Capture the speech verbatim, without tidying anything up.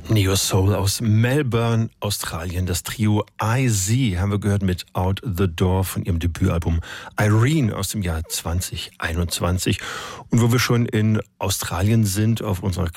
Neo Soul aus Melbourne, Australien. Das Trio I Z haben wir gehört mit Out the Door von ihrem Debütalbum Irene aus dem Jahr zwanzig einundzwanzig. Und wo wir schon in Australien sind, auf unserer